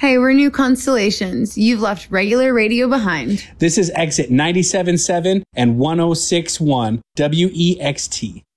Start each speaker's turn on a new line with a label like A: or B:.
A: Hey, we're New Constellations. You've left regular radio behind.
B: This is exit 97.7 and 106.1 WEXT.